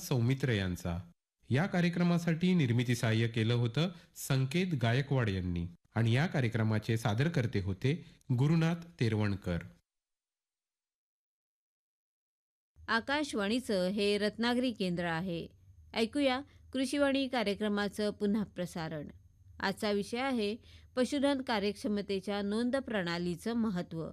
सौमित्र यांचा. या कार्यक्रमासाठी निर्मिती सहाय्य केलं होतं संकेत गायकवाड यांनी आणि या कार्यक्रमाचे सादरकर्ते होते गुरुनाथ तेरवणकर. आकाशवाणीचं हे रत्नागिरी केंद्र आहे. ऐकूया कृषीवाणी कार्यक्रमाचं पुन्हा प्रसारण. आजचा विषय आहे पशुधन कार्यक्षमतेच्या नोंद प्रणालीचं महत्त्व.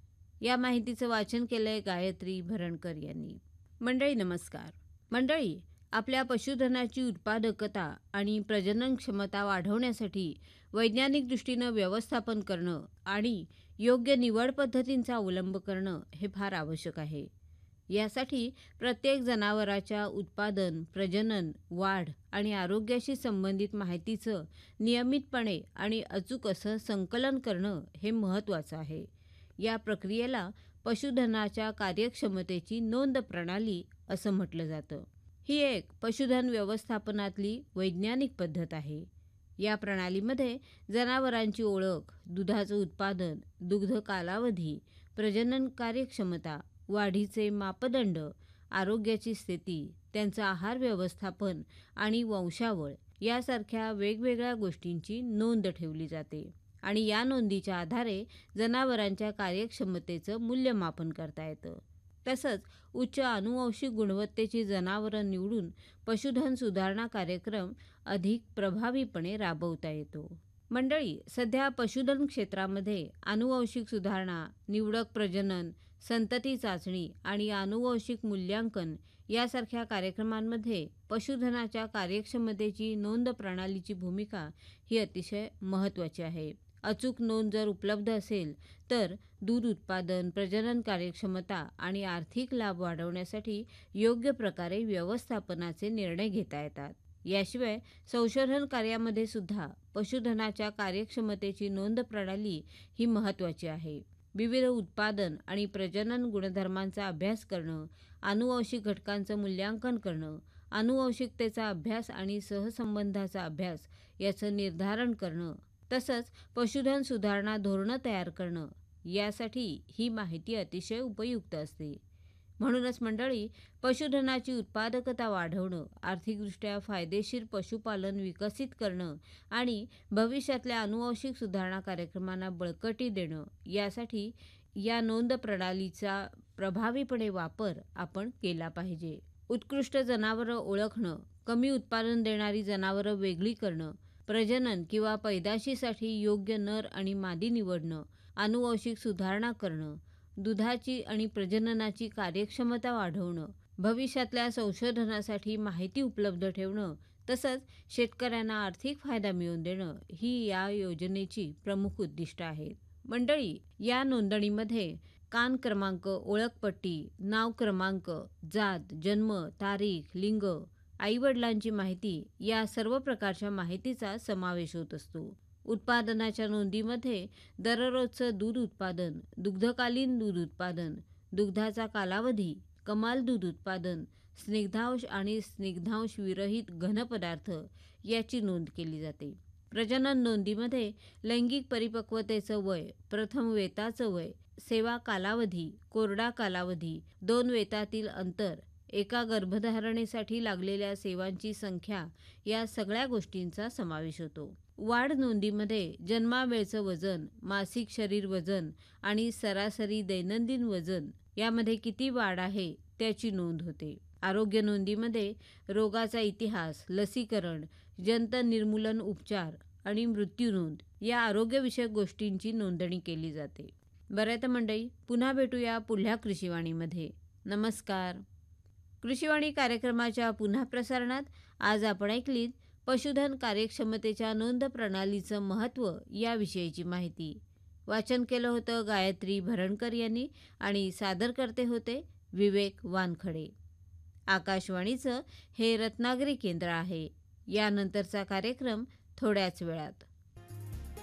या माहितीचं वाचन केलंय गायत्री भरणकर यांनी. मंडळी नमस्कार. मंडळी, आपल्या पशुधनाची उत्पादकता आणि प्रजनन क्षमता वाढवण्यासाठी वैज्ञानिक दृष्टीनं व्यवस्थापन करणं आणि योग्य निवड पद्धतींचा अवलंब करणं हे फार आवश्यक आहे. यासाठी प्रत्येक जनावराच्या उत्पादन, प्रजनन, वाढ आणि आरोग्याशी संबंधित माहितीचं नियमितपणे आणि अचूक असं संकलन करणं हे महत्त्वाचं आहे. या प्रक्रियेला पशुधनाच्या कार्यक्षमतेची नोंद प्रणाली असं म्हटलं जातं. ही एक पशुधन व्यवस्थापनातली वैज्ञानिक पद्धत आहे. या प्रणालीमध्ये जनावरांची ओळख, दुधाचं उत्पादन, दुग्ध कालावधी, प्रजनन कार्यक्षमता, वाढीचे मापदंड, आरोग्याची स्थिती, त्यांचं आहार व्यवस्थापन आणि वंशावळ यासारख्या वेगवेगळ्या गोष्टींची नोंद ठेवली जाते आणि या नोंदीच्या आधारे जनावरांच्या कार्यक्षमतेचं मूल्यमापन करता येतं. तसंच उच्च आनुवंशिक गुणवत्तेची जनावरं निवडून पशुधन सुधारणा कार्यक्रम अधिक प्रभावीपणे राबवता येतो. मंडळी, सध्या पशुधन क्षेत्रामध्ये आनुवंशिक सुधारणा, निवडक प्रजनन, संतती चाचणी आणि आनुवंशिक मूल्यांकन यासारख्या कार्यक्रमांमध्ये पशुधनाच्या कार्यक्षमतेची नोंद प्रणालीची भूमिका ही अतिशय महत्त्वाची आहे. अचूक नोंद जर उपलब्ध असेल तर दूध उत्पादन, प्रजनन कार्यक्षमता आणि आर्थिक लाभ वाढवण्यासाठी योग्य प्रकारे व्यवस्थापनाचे निर्णय घेता येतात. याशिवाय संशोधन कार्यामध्ये सुद्धा पशुधनाच्या कार्यक्षमतेची नोंद प्रणाली ही महत्त्वाची आहे. विविध उत्पादन आणि प्रजनन गुणधर्मांचा अभ्यास करणं, आनुवंशिक घटकांचं मूल्यांकन करणं, आनुवंशिकतेचा अभ्यास आणि सहसंबंधाचा अभ्यास याचं निर्धारण करणं, तसंच पशुधन सुधारणा धोरणं तयार करणं यासाठी ही माहिती अतिशय उपयुक्त असते. म्हणूनच मंडळी, पशुधनाची उत्पादकता वाढवणं, आर्थिकदृष्ट्या फायदेशीर पशुपालन विकसित करणं आणि भविष्यातल्या आनुवंशिक सुधारणा कार्यक्रमांना बळकटी देणं यासाठी या नोंद प्रणालीचा प्रभावीपणे वापर आपण केला पाहिजे. उत्कृष्ट जनावरं ओळखणं, कमी उत्पादन देणारी जनावरं वेगळी करणं, प्रजनन किंवा पैदाशीसाठी योग्य नर आणि मादी निवडणं, आनुवंशिक सुधारणा करणं, दुधाची आणि प्रजननाची कार्यक्षमता वाढवणं, भविष्यातल्या संशोधनासाठी माहिती उपलब्ध ठेवणं, तसंच शेतकऱ्यांना आर्थिक फायदा मिळवून देणं ही या योजनेची प्रमुख उद्दिष्ट आहेत. मंडळी, या नोंदणीमध्ये कान क्रमांक, ओळखपट्टी, नाव क्रमांक, जात, जन्म तारीख, लिंग, आईवडिलांची माहिती या सर्व प्रकारच्या माहितीचा समावेश होत असतो. उत्पादनाच्या नोंदीमध्ये दररोजचं दूध उत्पादन, दुग्धकालीन दूध उत्पादन, दुग्धाचा कालावधी, कमाल दूध उत्पादन, स्निग्धांश आणि स्निग्धांश विरहित घनपदार्थ याची नोंद केली जाते. प्रजनन नोंदीमध्ये लैंगिक परिपक्वतेचं वय, प्रथम वेताचं वय, सेवा कालावधी, कोरडा कालावधी, 2 वेतातील अंतर, एका गर्भधारणेसाठी लागलेल्या सेवांची संख्या या सगळ्या गोष्टींचा समावेश होतो. वाढ नोंदीमध्ये जन्मावेळचं वजन, मासिक शरीर वजन आणि सरासरी दैनंदिन वजन यामध्ये किती वाढ आहे त्याची नोंद होते. आरोग्य नोंदीमध्ये रोगाचा इतिहास, लसीकरण, जंत निर्मूलन उपचार आणि मृत्यू नोंद या आरोग्यविषयक गोष्टींची नोंदणी केली जाते. बरं तर मंडळी, पुन्हा भेटूया पुढल्या कृषीवाणीमध्ये. नमस्कार. कृषीवाणी कार्यक्रमाच्या पुन्हा प्रसारणात आज आपण ऐकलीत पशुधन कार्यक्षमतेच्या नोंद प्रणालीचं महत्त्व याविषयीची माहिती. वाचन केलं होतं गायत्री भरणकर यांनी आणि सादरकर्ते होते विवेक वानखडे. आकाशवाणीचं हे रत्नागिरी केंद्र आहे. यानंतरचा कार्यक्रम थोड्याच वेळात.